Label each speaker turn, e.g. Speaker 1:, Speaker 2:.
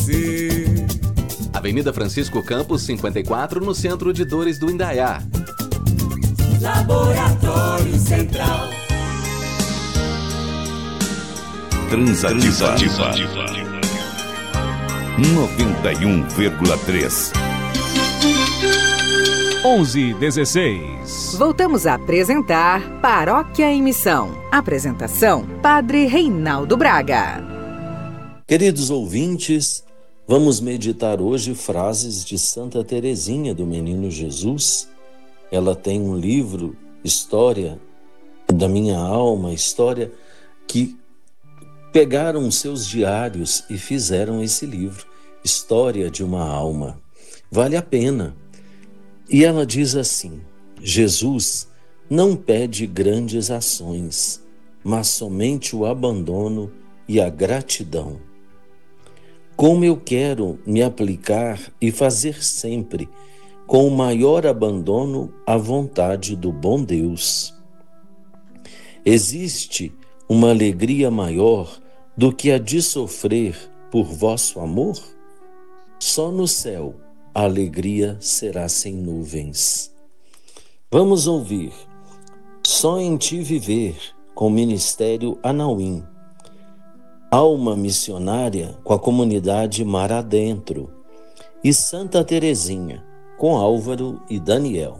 Speaker 1: Avenida Francisco Campos, 54, no centro de Dores do Indaiá.
Speaker 2: Laboratório Central.
Speaker 3: Transativa 91,3.
Speaker 4: 11:16.
Speaker 5: Voltamos a apresentar Paróquia em Missão. Apresentação: Padre Reinaldo Braga.
Speaker 6: Queridos ouvintes, vamos meditar hoje frases de Santa Teresinha do Menino Jesus. Ela tem um livro, História da Minha Alma, história que pegaram seus diários e fizeram esse livro, História de uma Alma. Vale a pena. E ela diz assim: Jesus não pede grandes ações, mas somente o abandono e a gratidão. Como eu quero me aplicar e fazer sempre, com o maior abandono, a vontade do bom Deus. Existe uma alegria maior do que a de sofrer por vosso amor? Só no céu a alegria será sem nuvens. Vamos ouvir Só em Ti Viver, com o Ministério Anauim. Alma missionária, com a comunidade Mar Adentro. E Santa Teresinha, com Álvaro e Daniel.